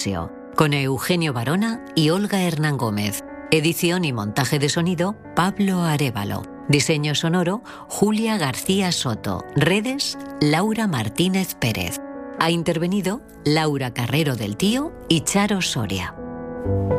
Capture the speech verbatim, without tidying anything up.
con Eugenio Barona y Olga Hernán Gómez. Edición y montaje de sonido, Pablo Arévalo. Diseño sonoro, Julia García Soto. Redes, Laura Martínez Pérez. Ha intervenido Laura Carrero del Tío y Charo Soria.